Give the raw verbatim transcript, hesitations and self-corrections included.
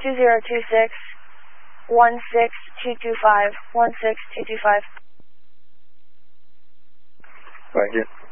two zero two six, one six two two five, one six two two five. Right here.